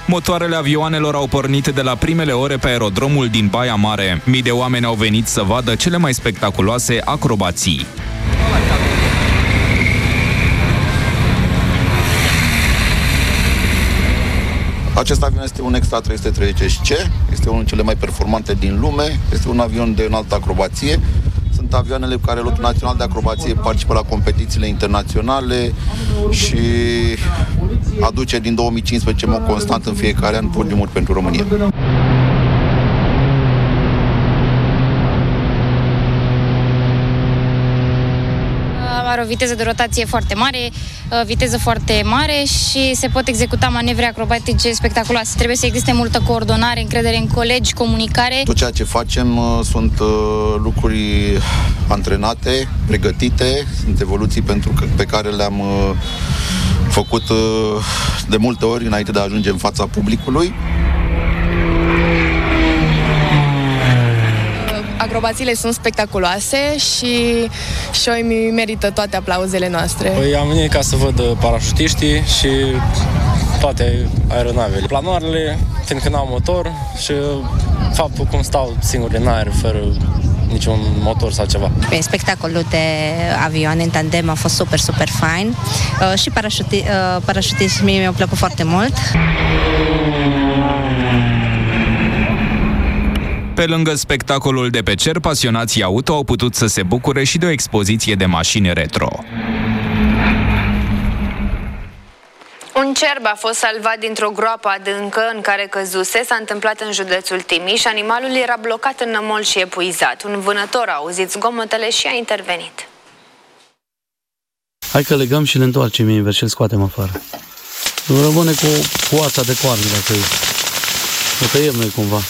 Motoarele avioanelor au pornit de la primele ore pe aerodromul din Baia Mare. Mii de oameni au venit să vadă cele mai spectaculoase acrobații. Acest avion este un Extra 330C, este unul dintre cele mai performante din lume, este un avion de înaltă acrobație. Sunt avioanele cu care Lotul Național de Acrobație participă la competițiile internaționale și aduce din 2015 în mod constant în fiecare an podiumuri pentru România. Are o viteză de rotație foarte mare, viteză foarte mare și se pot executa manevre acrobatice spectaculoase. Trebuie să existe multă coordonare, încredere în colegi, comunicare. Tot ceea ce facem sunt lucruri antrenate, pregătite, sunt evoluții pe care le-am făcut de multe ori înainte de a ajunge în fața publicului. Acrobațiile sunt spectaculoase și show-ul merită toate aplauzele noastre. Păi am venit ca să văd parașutiștii și toate aeronavele. Planoarele, fiindcă n-au motor și faptul cum stau singuri în aer, fără niciun motor sau ceva. Spectacolul de avioane în tandem a fost super fain și parașutismii mi-au plăcut foarte mult. Pe lângă spectacolul de pe cer, pasionații auto au putut să se bucure și de o expoziție de mașini retro. Un cerb a fost salvat dintr-o groapă adâncă în care căzuse, s-a întâmplat în județul Timiș. Animalul era blocat în nămol și epuizat. Un vânător a auzit zgomotele și a intervenit. Hai că legăm și le întoarcem invers și îl scoatem afară. Rămâne cu coața de coarne dacă o tăiem noi cumva.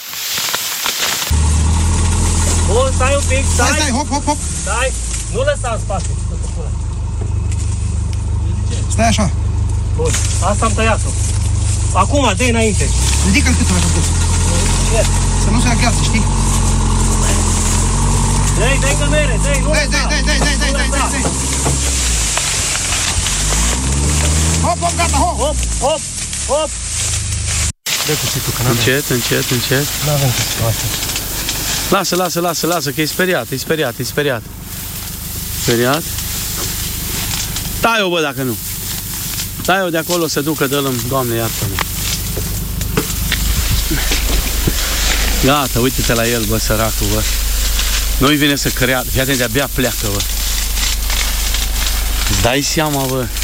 Bun, stai un pic, stai, hop. Stai, nu lăsa în spate. Stai așa. Bun, asta am tăiat-o. Acum, dă-i înainte. Ridică-l câteva așa sus. Să nu se agheață, știi? Dă-i cămere, dă-i, nu lăsa. Dă-i. Hop, gata, hop. Dă cuțitul, că n-avem. Încet. N-avem cuțitul asta. Lasă, că e speriat. Speriat? Tai-o, bă, dacă nu. Tai-o de acolo, se ducă, dă-l-mi, Doamne, iartă-mă. Gata, uite-te la el, bă, săracul, bă. Nu-i vine să creadă, fii atent, de-abia pleacă, bă. Îți dai seama, bă.